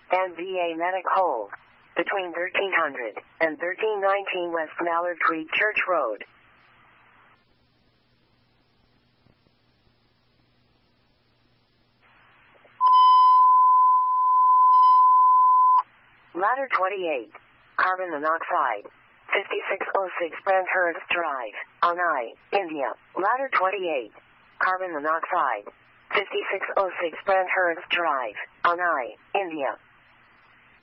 and VA Medic Hold. Between 1300 and 1319 West Mallard Creek Church Road. Ladder 28. Carbon monoxide. 5606 Brandhurst Drive, Anai, India. Ladder 28. Carbon monoxide. 5606 Brandhurst Drive, Anai, India.